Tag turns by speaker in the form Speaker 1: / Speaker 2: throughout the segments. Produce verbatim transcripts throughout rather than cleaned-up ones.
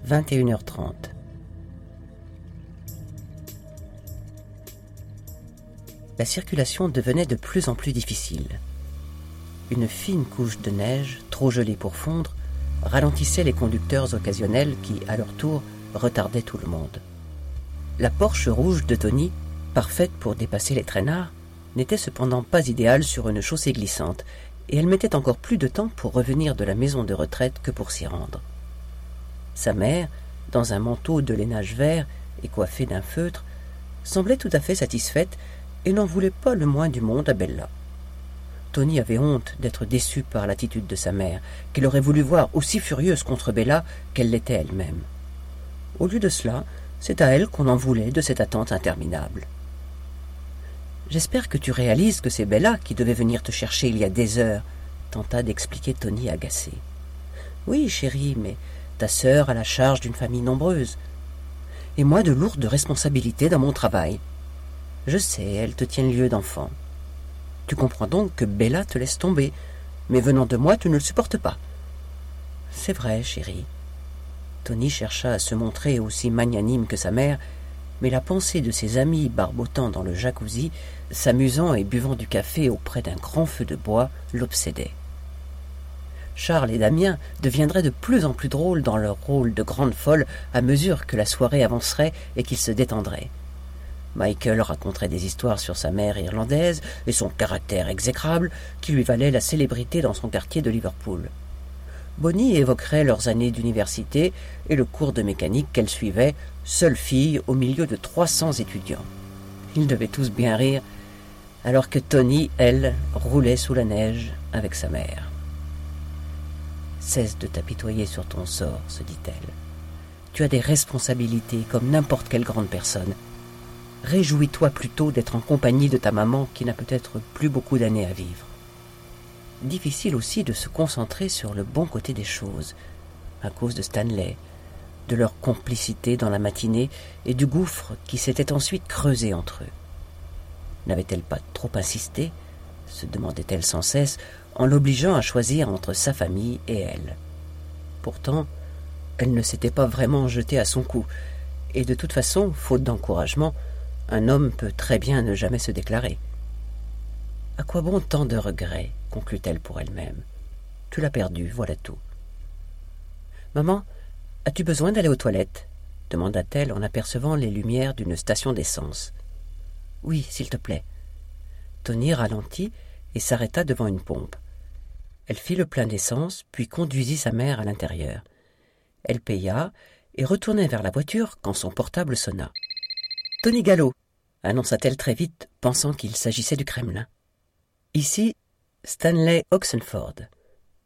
Speaker 1: vingt et une heures trente. La circulation devenait de plus en plus difficile. Une fine couche de neige, trop gelée pour fondre, ralentissait les conducteurs occasionnels qui, à leur tour, retardaient tout le monde. La Porsche rouge de Tony, parfaite pour dépasser les traînards, n'était cependant pas idéale sur une chaussée glissante, et elle mettait encore plus de temps pour revenir de la maison de retraite que pour s'y rendre. Sa mère, dans un manteau de lainage vert et coiffée d'un feutre, semblait tout à fait satisfaite et n'en voulait pas le moins du monde à Bella. Tony avait honte d'être déçu par l'attitude de sa mère, qu'elle aurait voulu voir aussi furieuse contre Bella qu'elle l'était elle-même. Au lieu de cela, c'est à elle qu'on en voulait de cette attente interminable. « J'espère que tu réalises que c'est Bella qui devait venir te chercher il y a des heures, » tenta d'expliquer Tony agacé. « Oui, chérie, mais ta sœur a la charge d'une famille nombreuse. Et moi de lourdes responsabilités dans mon travail. Je sais, elles te tiennent lieu d'enfant. Tu comprends donc que Bella te laisse tomber, mais venant de moi, tu ne le supportes pas. »« C'est vrai, chérie. » Tony chercha à se montrer aussi magnanime que sa mère, mais la pensée de ses amis barbotant dans le jacuzzi, s'amusant et buvant du café auprès d'un grand feu de bois, l'obsédait. Charles et Damien deviendraient de plus en plus drôles dans leur rôle de grandes folles à mesure que la soirée avancerait et qu'ils se détendraient. Michael raconterait des histoires sur sa mère irlandaise et son caractère exécrable qui lui valait la célébrité dans son quartier de Liverpool. Bonnie évoquerait leurs années d'université et le cours de mécanique qu'elle suivait, seule fille au milieu de trois cents étudiants. Ils devaient tous bien rire, alors que Tony, elle, roulait sous la neige avec sa mère. « Cesse de t'apitoyer sur ton sort, se dit-elle. Tu as des responsabilités comme n'importe quelle grande personne. Réjouis-toi plutôt d'être en compagnie de ta maman qui n'a peut-être plus beaucoup d'années à vivre. » Difficile aussi de se concentrer sur le bon côté des choses, à cause de Stanley, de leur complicité dans la matinée et du gouffre qui s'était ensuite creusé entre eux. N'avait-elle pas trop insisté, se demandait-elle sans cesse, en l'obligeant à choisir entre sa famille et elle. Pourtant, elle ne s'était pas vraiment jetée à son cou, et de toute façon, faute d'encouragement, un homme peut très bien ne jamais se déclarer. « À quoi bon tant de regrets ?» conclut-elle pour elle-même. « Tu l'as perdu, voilà tout. »« Maman, as-tu besoin d'aller aux toilettes ?» demanda-t-elle en apercevant les lumières d'une station d'essence. « Oui, s'il te plaît. » Tony ralentit et s'arrêta devant une pompe. Elle fit le plein d'essence, puis conduisit sa mère à l'intérieur. Elle paya et retournait vers la voiture quand son portable sonna. « Tony Gallo !» annonça-t-elle très vite, pensant qu'il s'agissait du Kremlin. « Ici, Stanley Oxenford. »« Oh !»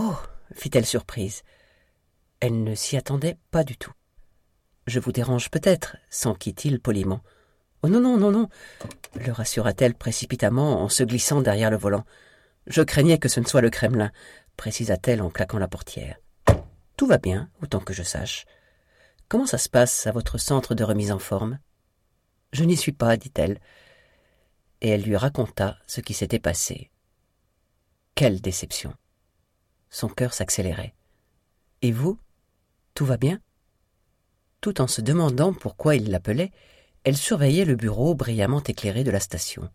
Speaker 1: fit-elle surprise. Elle ne s'y attendait pas du tout. « Je vous dérange peut-être » s'enquit-il poliment. « Oh non, non, non, non !» le rassura-t-elle précipitamment en se glissant derrière le volant. « Je craignais que ce ne soit le Kremlin » précisa-t-elle en claquant la portière. « Tout va bien, autant que je sache. Comment ça se passe à votre centre de remise en forme ?»« Je n'y suis pas, dit-elle. » Et elle lui raconta ce qui s'était passé. Quelle déception! Son cœur s'accélérait. « Et vous? Tout va bien ?» Tout en se demandant pourquoi il l'appelait, elle surveillait le bureau brillamment éclairé de la station.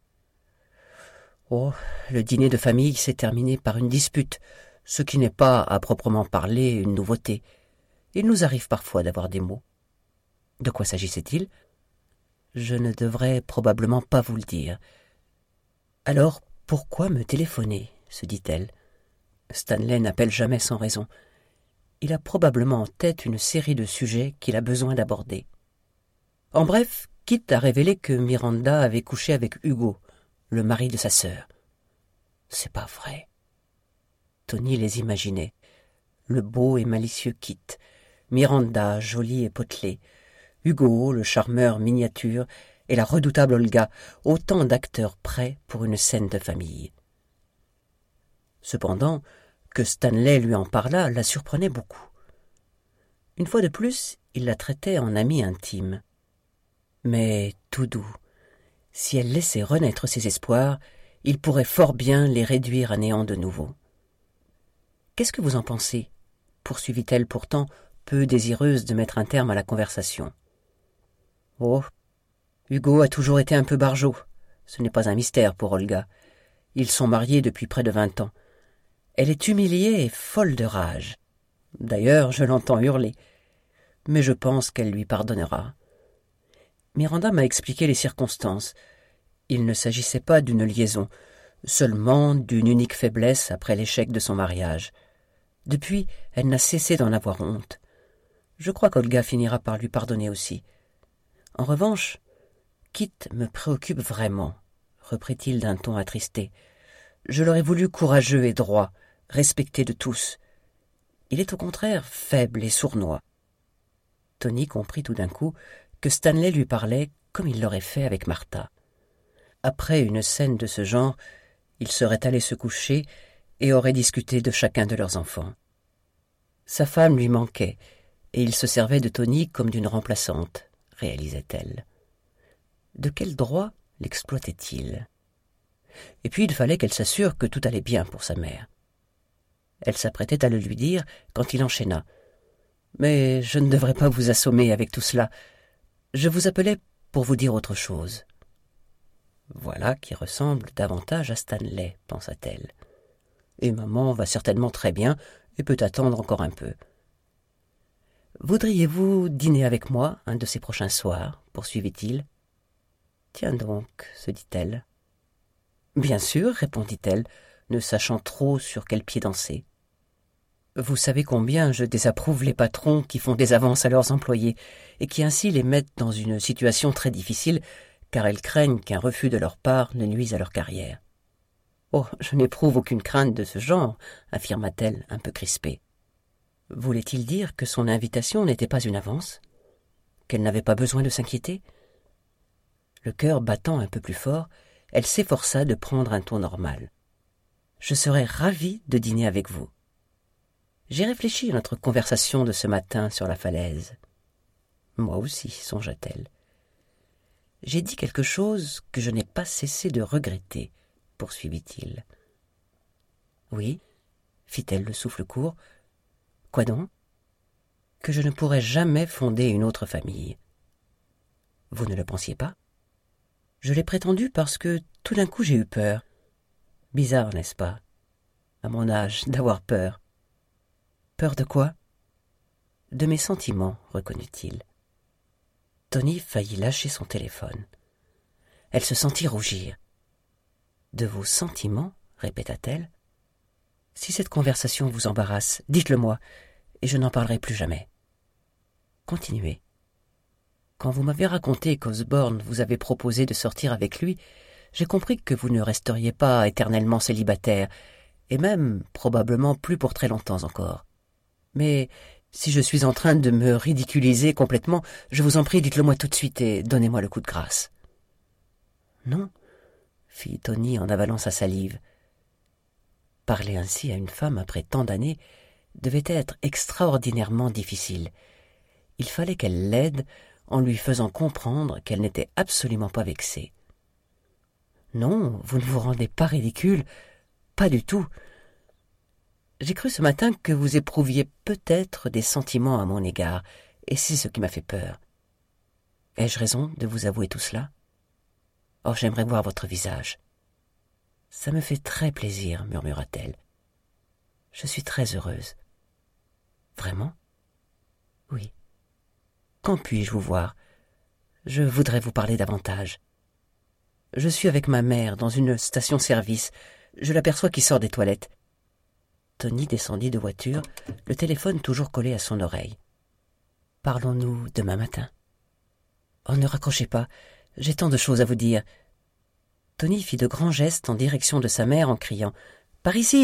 Speaker 1: « Oh, le dîner de famille s'est terminé par une dispute, ce qui n'est pas, à proprement parler, une nouveauté. Il nous arrive parfois d'avoir des mots. »« De quoi s'agissait-il ? » ?»« Je ne devrais probablement pas vous le dire. »« Alors, pourquoi me téléphoner ?» se dit-elle. Stanley n'appelle jamais sans raison. Il a probablement en tête une série de sujets qu'il a besoin d'aborder. En bref, quitte à révéler que Miranda avait couché avec Hugo, le mari de sa sœur. C'est pas vrai. Tony les imaginait. Le beau et malicieux Kit, Miranda, jolie et potelée, Hugo, le charmeur miniature, et la redoutable Olga, autant d'acteurs prêts pour une scène de famille. Cependant, que Stanley lui en parlât la surprenait beaucoup. Une fois de plus, il la traitait en amie intime. Mais tout doux, si elle laissait renaître ses espoirs, il pourrait fort bien les réduire à néant de nouveau. « Qu'est-ce que vous en pensez ?» poursuivit-elle pourtant, peu désireuse de mettre un terme à la conversation. « Oh, Hugo a toujours été un peu barjot. Ce n'est pas un mystère pour Olga. Ils sont mariés depuis près de vingt ans. Elle est humiliée et folle de rage. D'ailleurs, je l'entends hurler. Mais je pense qu'elle lui pardonnera. Miranda m'a expliqué les circonstances. Il ne s'agissait pas d'une liaison, seulement d'une unique faiblesse après l'échec de son mariage. Depuis, elle n'a cessé d'en avoir honte. Je crois qu'Olga finira par lui pardonner aussi. En revanche, Kit me préoccupe vraiment, reprit-il d'un ton attristé. Je l'aurais voulu courageux et droit, respecté de tous. Il est au contraire faible et sournois. Tony comprit tout d'un coup que Stanley lui parlait comme il l'aurait fait avec Martha. Après une scène de ce genre, ils seraient allés se coucher et auraient discuté de chacun de leurs enfants. Sa femme lui manquait, et il se servait de Tony comme d'une remplaçante, réalisait-elle. De quel droit l'exploitait-il? Et puis il fallait qu'elle s'assure que tout allait bien pour sa mère. Elle s'apprêtait à le lui dire quand il enchaîna. « Mais je ne devrais pas vous assommer avec tout cela. Je vous appelais pour vous dire autre chose. » Voilà qui ressemble davantage à Stanley, pensa-t-elle. Et maman va certainement très bien et peut attendre encore un peu. « Voudriez-vous dîner avec moi un de ces prochains soirs ?» poursuivit-il. « Tiens donc, se dit-elle. »« Bien sûr, répondit-elle, ne sachant trop sur quel pied danser. Vous savez combien je désapprouve les patrons qui font des avances à leurs employés et qui ainsi les mettent dans une situation très difficile car elles craignent qu'un refus de leur part ne nuise à leur carrière. »« Oh, je n'éprouve aucune crainte de ce genre, » affirma-t-elle un peu crispée. Voulait-il dire que son invitation n'était pas une avance? Qu'elle n'avait pas besoin de s'inquiéter? Le cœur battant un peu plus fort, elle s'efforça de prendre un ton normal. « Je serais ravie de dîner avec vous. J'ai réfléchi à notre conversation de ce matin sur la falaise. Moi aussi, songea-t-elle. J'ai dit quelque chose que je n'ai pas cessé de regretter, poursuivit-il. Oui, fit-elle le souffle court. Quoi donc? Que je ne pourrais jamais fonder une autre famille. Vous ne le pensiez pas? Je l'ai prétendu parce que tout d'un coup j'ai eu peur. Bizarre, n'est-ce pas? À mon âge, d'avoir peur. Peur de quoi? De mes sentiments, reconnut-il. Tony faillit lâcher son téléphone. Elle se sentit rougir. De vos sentiments, répéta-t-elle. Si cette conversation vous embarrasse, dites-le-moi, et je n'en parlerai plus jamais. Continuez. Quand vous m'avez raconté qu'Osborne vous avait proposé de sortir avec lui, j'ai compris que vous ne resteriez pas éternellement célibataire, et même, probablement, plus pour très longtemps encore. Mais si je suis en train de me ridiculiser complètement, je vous en prie, dites-le-moi tout de suite et donnez-moi le coup de grâce. Non, fit Tony en avalant sa salive. Parler ainsi à une femme après tant d'années devait être extraordinairement difficile. Il fallait qu'elle l'aide en lui faisant comprendre qu'elle n'était absolument pas vexée. Non, vous ne vous rendez pas ridicule, pas du tout. J'ai cru ce matin que vous éprouviez peut-être des sentiments à mon égard, et c'est ce qui m'a fait peur. Ai-je raison de vous avouer tout cela? Oh, j'aimerais voir votre visage. Ça me fait très plaisir, murmura-t-elle. Je suis très heureuse. Vraiment? Oui. Quand puis-je vous voir? Je voudrais vous parler davantage. Je suis avec ma mère dans une station-service. Je l'aperçois qui sort des toilettes. Tony descendit de voiture, le téléphone toujours collé à son oreille. « Parlons-nous demain matin. »« Oh, ne raccrochez pas, j'ai tant de choses à vous dire. » Tony fit de grands gestes en direction de sa mère en criant « Par ici !»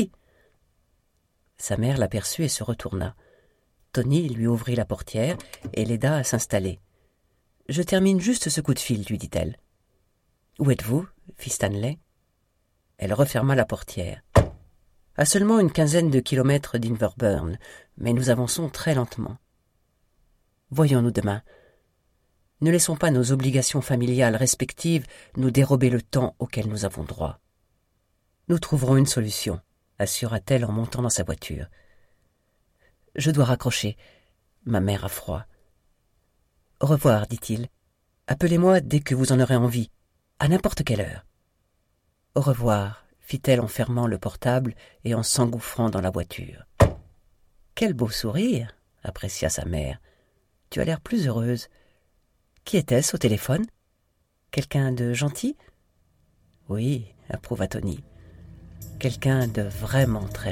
Speaker 1: Sa mère l'aperçut et se retourna. Tony lui ouvrit la portière et l'aida à s'installer. « Je termine juste ce coup de fil, lui dit-elle. »« Où êtes-vous » fit Stanley. Elle referma la portière. À seulement une quinzaine de kilomètres d'Inverburn, mais nous avançons très lentement. Voyons-nous demain. Ne laissons pas nos obligations familiales respectives nous dérober le temps auquel nous avons droit. Nous trouverons une solution, assura-t-elle en montant dans sa voiture. Je dois raccrocher. Ma mère a froid. « Au revoir, dit-il. Appelez-moi dès que vous en aurez envie, à n'importe quelle heure. »« Au revoir, fit-elle en fermant le portable et en s'engouffrant dans la voiture. « Quel beau sourire, apprécia sa mère. Tu as l'air plus heureuse. Qui était-ce au téléphone? Quelqu'un de gentil? » « Oui, approuva Tony. Quelqu'un de vraiment très gentil. »